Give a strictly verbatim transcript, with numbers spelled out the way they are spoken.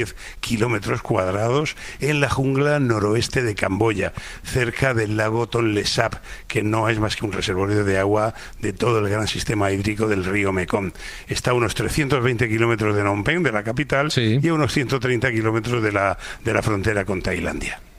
kilómetros cuadrados en la jungla noroeste de Camboya, cerca del lago Tonle Sap, que no es más que un reservorio de agua de todo el gran sistema hídrico del río Mekong. Está a unos trescientos veinte kilómetros de Phnom Penh, de la capital, sí, y a unos ciento treinta kilómetros de la, de la frontera con Tailandia.